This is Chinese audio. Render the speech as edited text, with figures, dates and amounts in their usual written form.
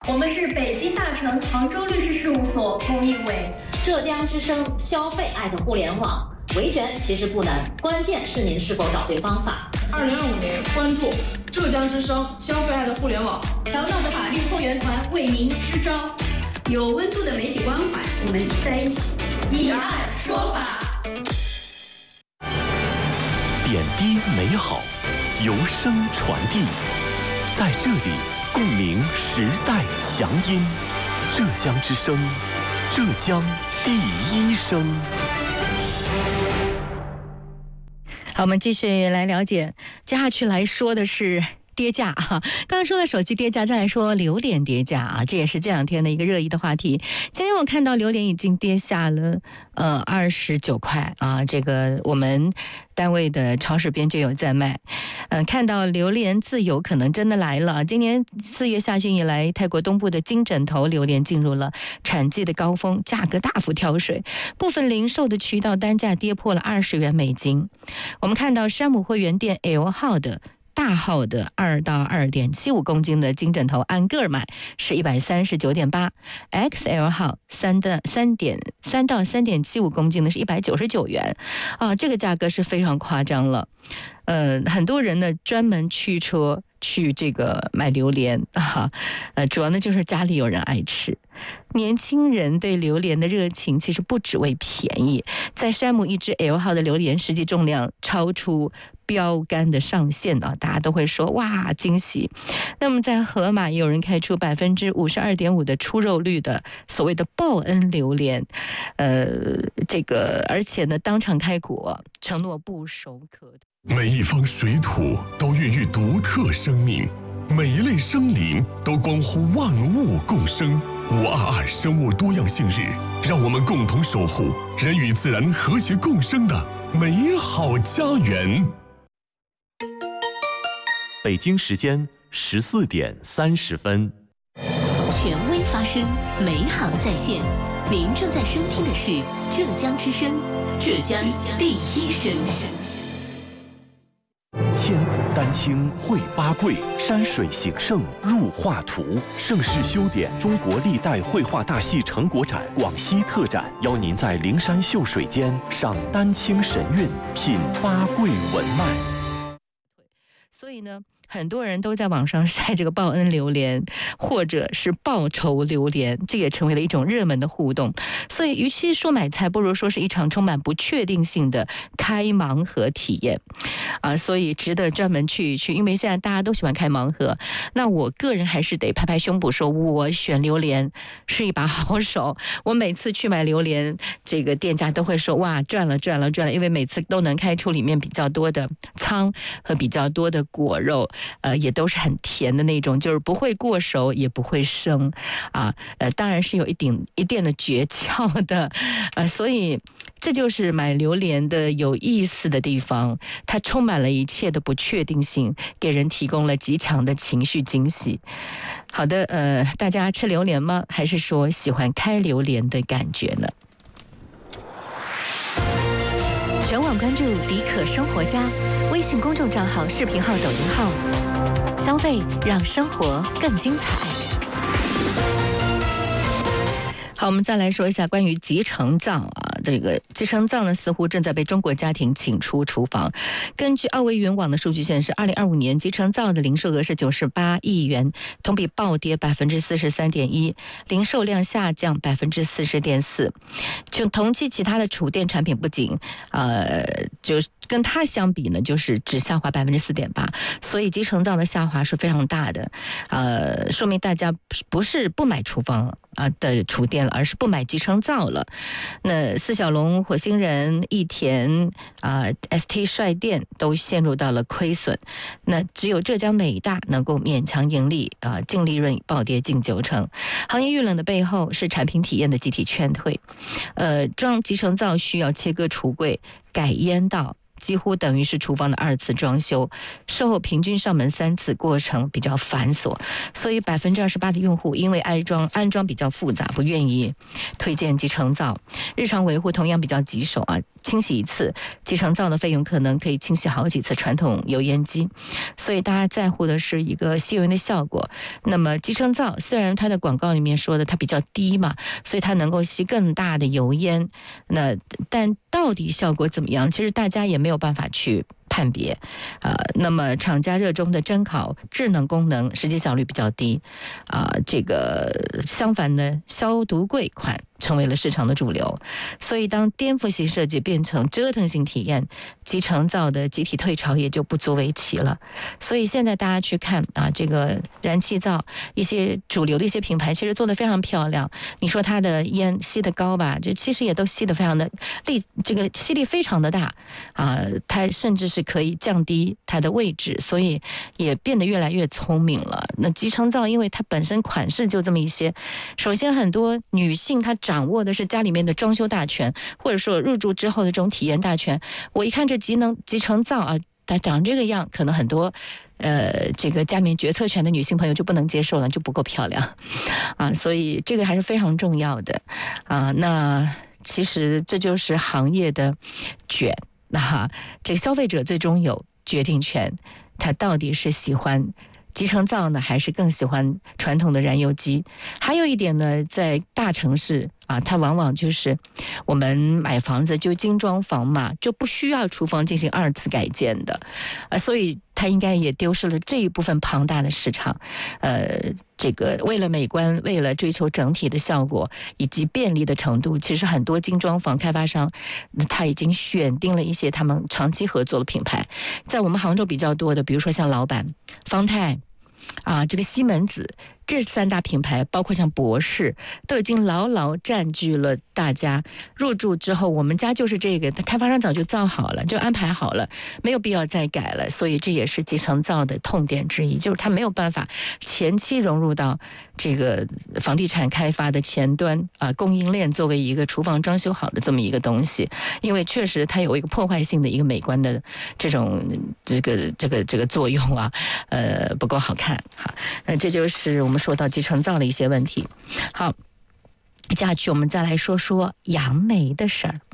我们是北京大成杭州律师事务所公益委。 浙江之声消费爱的互联网，维权其实不难，关键是您是否找对方法。 2025年关注浙江之声消费爱的互联网， 强大的法律后援团为您支招， 有温度的媒体关怀，我们在一起以案说法。 点滴美好，由声传递，在这里共鸣时代强音。浙江之声，浙江第一声。 好，我们继续来了解，接下去来说的是跌价啊，刚刚说了手机跌价，再来说榴莲跌价啊，这也是这两天的一个热议的话题。今天我看到榴莲已经跌下了29块啊，这个我们单位的超市边就有在卖。看到榴莲自由可能真的来了。今年4月下旬以来，泰国东部的金枕头榴莲进入了产季的高峰，价格大幅跳水，部分零售的渠道单价跌破了20元美金。我们看到山姆会员店 L 号的大号的2到2.75公斤的金枕头，按个买是139.8 ，XL 号3到3.75公斤的是199元啊，这个价格是非常夸张了。很多人呢专门驱车去这个买榴莲啊，主要呢就是家里有人爱吃。年轻人对榴莲的热情其实不只为便宜，在山姆一只 L 号的榴莲实际重量超出标杆的上限啊，大家都会说哇惊喜。那么在盒马也有人开出52.5%的出肉率的所谓的报恩榴莲，这个而且呢当场开果，承诺不收可。 每一方水土都孕育独特生命，每一类生灵都关乎万物共生。522生物多样性日，让我们共同守护人与自然和谐共生的美好家园。北京时间14点30分。 权威发声，美好在线。您正在收听的是浙江之声，浙江第一声。 千古丹青绘八桂，山水形胜入画图。盛世修典中国历代绘画大戏成果展广西特展，邀您在灵山秀水间赏丹青神韵，品八桂文脉。 所以呢，很多人都在网上晒这个报恩榴莲，或者是报仇榴莲，这也成为了一种热门的互动。所以，与其说买菜，不如说是一场充满不确定性的开盲盒体验啊！所以值得专门去，因为现在大家都喜欢开盲盒。那我个人还是得拍拍胸脯说，我选榴莲是一把好手。我每次去买榴莲，这个店家都会说哇赚了，因为每次都能开出里面比较多的仓和比较多的果肉。也都是很甜的那种，就是不会过熟也不会生啊，当然是有一定的诀窍的，所以这就是买榴莲的有意思的地方，它充满了一切的不确定性，给人提供了极强的情绪惊喜。好的，大家吃榴莲吗？还是说喜欢开榴莲的感觉呢？全网关注迪可生活家微信公众账号、视频号、抖音号，消费让生活更精彩。好，我们再来说一下关于集成灶啊，这个集成灶呢，似乎正在被中国家庭请出厨房。根据奥维云网的数据显示，2025年集成灶的零售额是98亿元，同比暴跌43.1%，零售量下降40.4%。就同期其他的厨电产品不仅就跟它相比呢，就是只下滑4.8%，所以集成灶的下滑是非常大的。说明大家不是不买厨房的厨电了，而是不买集成灶了。那四小龙、火星人、益田ST 帅电都陷入到了亏损，那只有浙江美大能够勉强盈利净利润暴跌近90%。行业遇冷的背后是产品体验的集体劝退。装集成灶需要切割橱柜、改烟道、 几乎等于是厨房的2次装修，售后平均上门3次，过程比较繁琐，所以28%的用户因为安装比较复杂，不愿意推荐集成灶。日常维护同样比较棘手啊，清洗1次集成灶的费用可能可以清洗好几次传统油烟机，所以大家在乎的是一个吸油烟的效果。那么集成灶虽然它的广告里面说的它比较低嘛，所以它能够吸更大的油烟，但到底效果怎么样，其实大家也没有办法去判别。那么厂家热衷的蒸烤智能功能实际效率比较低，这个相反呢，消毒柜款成为了市场的主流。所以当颠覆性设计变成折腾性体验，集成灶的集体退潮也就不足为奇了。所以现在大家去看这个燃气灶，一些主流的一些品牌其实做得非常漂亮。你说它的烟吸得高吧，这其实也都吸得非常的这个吸力非常的大它甚至是可以降低它的位置，所以也变得越来越聪明了。那集成灶因为它本身款式就这么一些，首先很多女性她掌握的是家里面的装修大权，或者说入住之后的这种体验大权。我一看这集成灶它长这个样，可能很多这个家里面决策权的女性朋友就不能接受了，就不够漂亮所以这个还是非常重要的那其实这就是行业的卷这个消费者最终有决定权，他到底是喜欢集成灶呢，还是更喜欢传统的燃油机？还有一点呢，在大城市它往往就是我们买房子就精装房嘛，就不需要厨房进行2次改建的所以它应该也丢失了这一部分庞大的市场。这个为了美观，为了追求整体的效果以及便利的程度，其实很多精装房开发商他已经选定了一些他们长期合作的品牌，在我们杭州比较多的，比如说像老板、方太这个西门子，这3大品牌，包括像博士，都已经牢牢占据了大家入住之后，我们家就是这个，开发商早就造好了，就安排好了，没有必要再改了。所以这也是集成灶的痛点之一，就是它没有办法前期融入到这个房地产开发的前端供应链，作为一个厨房装修好的这么一个东西，因为确实它有一个破坏性的一个美观的这种这个作用不够好看。这就是我们说到集成灶的一些问题。好，接下去我们再来说说杨梅的事儿。